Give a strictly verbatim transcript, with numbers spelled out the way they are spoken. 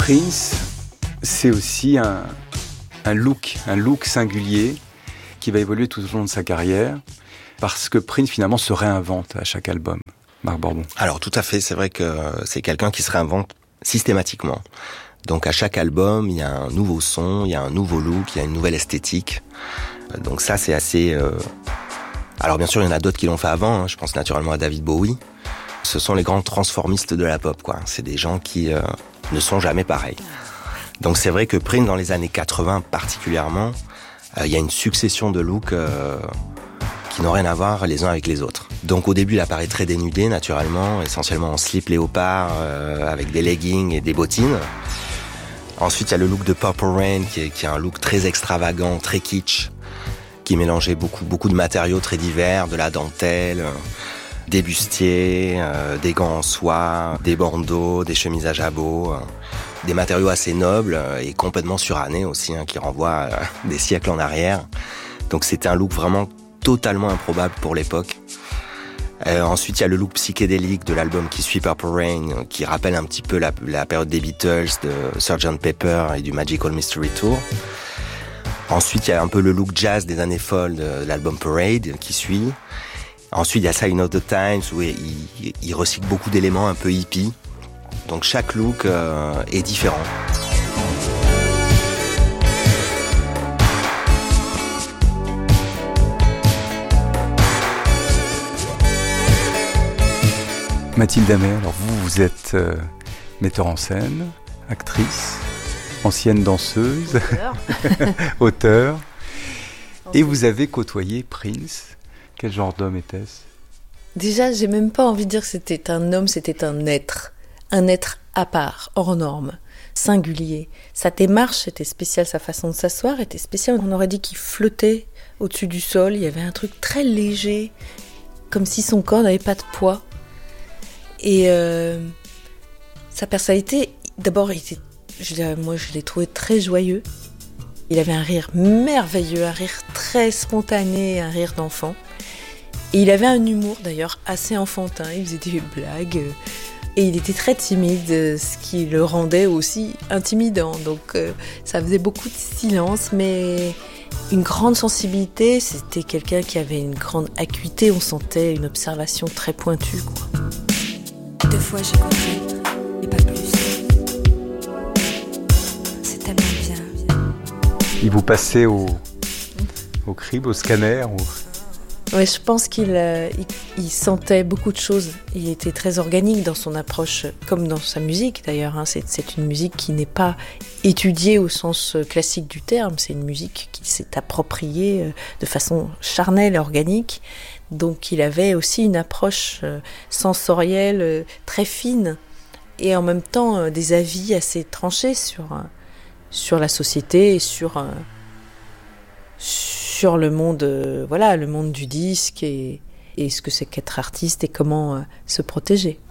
Prince, c'est aussi un, un look, un look singulier qui va évoluer tout au long de sa carrière, parce que Prince finalement se réinvente à chaque album. Marc Bordon. Alors tout à fait, c'est vrai que c'est quelqu'un qui se réinvente systématiquement. Donc à chaque album, il y a un nouveau son, il y a un nouveau look, il y a une nouvelle esthétique. Donc ça, c'est assez... Euh... Alors bien sûr, il y en a d'autres qui l'ont fait avant, hein. Je pense naturellement à David Bowie. Ce sont les grands transformistes de la pop, quoi. C'est des gens qui euh, ne sont jamais pareils. Donc c'est vrai que Prince, dans les années quatre-vingts particulièrement, euh, il y a une succession de looks euh, qui n'ont rien à voir les uns avec les autres. Donc au début, il apparaît très dénudé, naturellement, essentiellement en slip léopard, euh, avec des leggings et des bottines. Ensuite, il y a le look de Purple Rain, qui est, qui est un look très extravagant, très kitsch, qui mélangeait beaucoup, beaucoup de matériaux très divers, de la dentelle, euh, des bustiers, euh, des gants en soie, des bandeaux, des chemises à jabot, euh, des matériaux assez nobles euh, et complètement surannés aussi, hein, qui renvoient euh, des siècles en arrière. Donc c'était un look vraiment totalement improbable pour l'époque. Euh, ensuite, il y a le look psychédélique de l'album qui suit Purple Rain, euh, qui rappelle un petit peu la, la période des Beatles, de sergent Pepper et du Magical Mystery Tour. Ensuite, il y a un peu le look jazz des années folles de l'album Parade qui suit. Ensuite, il y a Sign of the Times où il, il, il recycle beaucoup d'éléments un peu hippies. Donc chaque look euh, est différent. Mathilde Amer, alors vous, vous êtes euh, metteur en scène, actrice, ancienne danseuse, auteur, auteur. Et vous avez côtoyé Prince. Quel genre d'homme était-ce ? Déjà, j'ai même pas envie de dire que c'était un homme, c'était un être. Un être à part, hors norme, singulier. Sa démarche était spéciale, sa façon de s'asseoir était spéciale. On aurait dit qu'il flottait au-dessus du sol. Il y avait un truc très léger, comme si son corps n'avait pas de poids. Et euh, sa personnalité, d'abord, il était, je dirais, moi je l'ai trouvé très joyeux. Il avait un rire merveilleux, un rire très spontané, un rire d'enfant. Et il avait un humour d'ailleurs assez enfantin, il faisait des blagues. Et il était très timide, ce qui le rendait aussi intimidant. Donc euh, ça faisait beaucoup de silence, mais une grande sensibilité. C'était quelqu'un qui avait une grande acuité, on sentait une observation très pointue, quoi. Deux fois j'ai compris, et pas plus. C'est tellement bien. Il vous passait au, au crible, au scanner au... Ouais, je pense qu'il euh, il, il sentait beaucoup de choses. Il était très organique dans son approche, comme dans sa musique d'ailleurs. Hein. C'est, c'est une musique qui n'est pas étudiée au sens classique du terme. C'est une musique qui s'est appropriée euh, de façon charnelle et organique. Donc il avait aussi une approche euh, sensorielle euh, très fine et en même temps euh, des avis assez tranchés sur, euh, sur la société et sur... Euh, sur le monde, euh, voilà, le monde du disque et, et ce que c'est qu'être artiste et comment euh, se protéger.